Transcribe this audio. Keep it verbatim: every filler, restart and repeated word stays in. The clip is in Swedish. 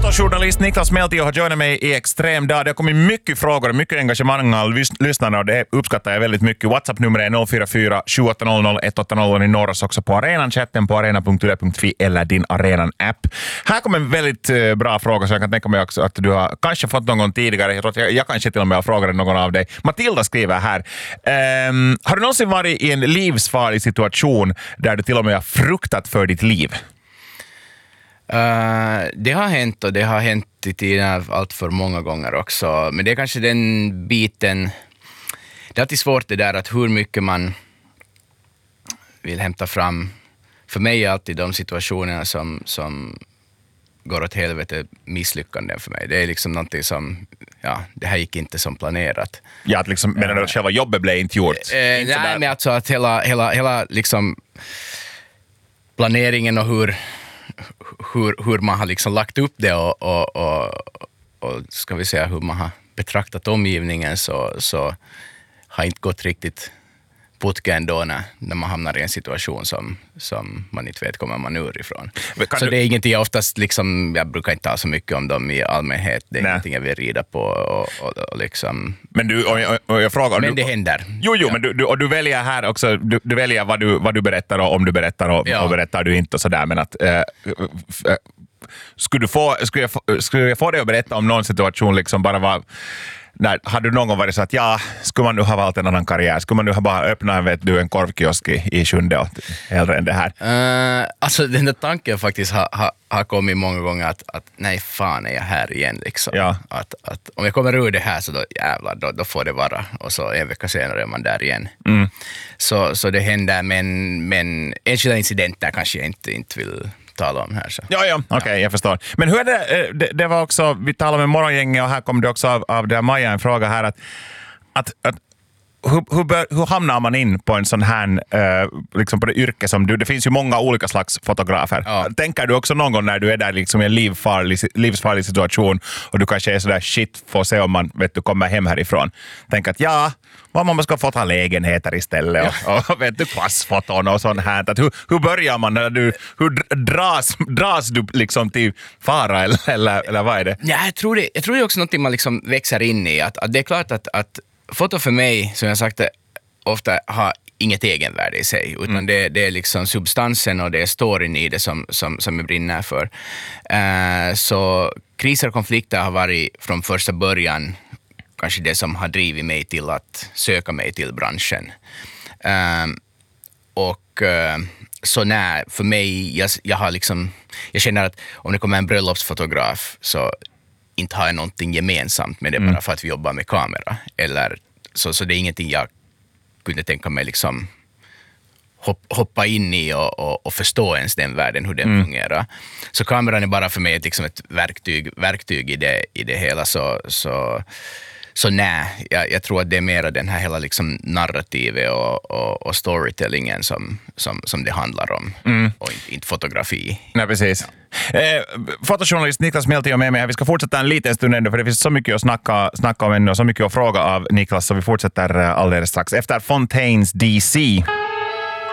Fotojournalist Niklas Meltio har joinat mig i Extrem dag. Det har kommit mycket frågor, mycket engagemang av lys- lyssnarna och det uppskattar jag väldigt mycket. WhatsApp-nummer är noll fyra fyra sju åtta noll noll ett åtta noll och ni når oss också på arenan-chatten på arena punkt yle punkt fi eller din Arenan-app. Här kommer en väldigt uh, bra fråga så jag kan tänka mig också att du har kanske fått någon gång tidigare. Jag tror att jag, jag kanske till och med har frågat någon av dig. Matilda skriver här. Um, har du någonsin varit i en livsfarlig situation där du till och med har fruktat för ditt liv? Uh, det har hänt och det har hänt i tiden allt för många gånger också. Men det är kanske den biten, det är alltid svårt det där att hur mycket man vill hämta fram. För mig är alltid de situationerna som, som går åt helvete misslyckanden för mig. Det är liksom någonting som, ja, det här gick inte som planerat. Ja, att liksom, menar du att själva jobbet blev inte gjort? Uh, inte nej, men alltså att hela, hela, hela liksom planeringen och hur Hur, hur man har liksom lagt upp det och, och, och, och ska vi säga hur man har betraktat omgivningen så, så har inte gått riktigt putken ändå när, när man hamnar i en situation som, som man inte vet kommer man ur ifrån. Så du... det är ingenting jag oftast liksom, jag brukar inte ta så mycket om dem i allmänhet. Det är Nej. ingenting jag vill rida på och, och, och liksom... Men du, och jag, och jag frågar... Men du, det händer. Jo, jo, ja. men du, du, och du väljer här också, du, du väljer vad du, vad du berättar och om du berättar och, ja. och berättar du inte och sådär, men att... Äh, äh, skulle, du få, skulle, jag få, skulle jag få dig att berätta om någon situation liksom bara var... Nej, har du någon gång varit så att ja, skulle man nu ha valt en annan karriär? Skulle man nu ha bara öppnat vet du, en korvkiosk i, i Sjunde och hellre än det här? Uh, alltså den där tanken faktiskt har, har, har kommit många gånger att, att nej fan är jag här igen liksom. Ja. Att, att om jag kommer ur det här så då jävlar, då, då får det vara. Och så en vecka senare är man där igen. Mm. Så, så det händer, men, men enskilda incidenter kanske jag inte, inte vill... tala om här. Så. Ja, ja, okej, okay, jag förstår. Men hur är det, det, det var också, vi talade med morgongänget och här kom det också av, av det Maja en fråga här att, att, att hur, hur, bör, hur hamnar man in på en sån här, uh, liksom på det yrke som du, det finns ju många olika slags fotografer. Ja. Tänker du också någon gång när du är där liksom i en livsfarlig, livsfarlig situation och du kanske är sådär shit, får se om man vet du kommer hem härifrån. Tänk att ja, vad man ska få ta lägenheter istället och, ja. och vet du, passfoton och sånt här. Att hur, hur börjar man? När du, hur dras, dras du liksom till fara eller, eller, eller vad är det? Ja, jag tror det, jag tror det är också något man liksom växer in i. Att, att det är klart att, att foto för mig, som jag sagt, ofta har inget egenvärde i sig. Utan mm. det, det är liksom substansen och det är storyn i det som, som, som jag brinner för. Uh, så kriser och konflikter har varit från första början kanske det som har drivit mig till att söka mig till branschen. Uh, och uh, så när, för mig, jag, jag har liksom, jag känner att om det kommer en bröllopsfotograf så inte har jag någonting gemensamt med det mm. bara för att vi jobbar med kamera. Eller, så, så det är ingenting jag kunde tänka mig liksom hopp, hoppa in i och, och, och förstå ens den världen, hur den mm. fungerar. Så kameran är bara för mig ett, liksom ett verktyg, verktyg i, det, i det hela. Så, så, så nej, jag, jag tror att det är mer den här hela liksom narrativet och, och, och storytellingen som, som, som det handlar om. Mm. Och inte, inte fotografi. Nej, precis. Ja. Eh, fotojournalist Niklas Meltio med mig här. Vi ska fortsätta en liten stund ändå för det finns så mycket att snacka, snacka om ännu och så mycket att fråga av Niklas så vi fortsätter alldeles strax efter Fontaines D C.